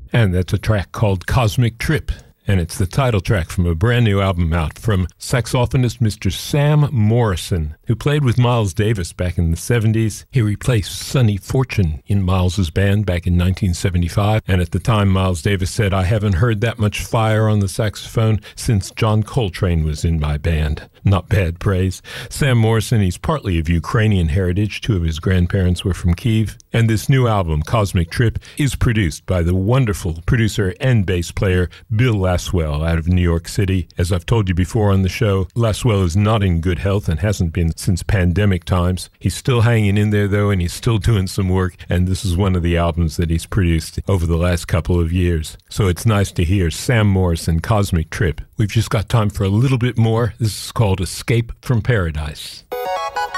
And that's a track called Cosmic Trip. And it's the title track from a brand new album out from saxophonist Mr. Sam Morrison, who played with Miles Davis back in the 70s. He replaced Sonny Fortune in Miles's band back in 1975. And at the time, Miles Davis said, "I haven't heard that much fire on the saxophone since John Coltrane was in my band." Not bad praise. Sam Morrison, he's partly of Ukrainian heritage. Two of his grandparents were from Kyiv. And this new album, Cosmic Trip, is produced by the wonderful producer and bass player Bill Laswell out of New York City. As I've told you before on the show, Laswell is not in good health and hasn't been since pandemic times. He's still hanging in there, though, and he's still doing some work, and this is one of the albums that he's produced over the last couple of years. So it's nice to hear Sam Morrison, Cosmic Trip. We've just got time for a little bit more. This is called Escape from Paradise.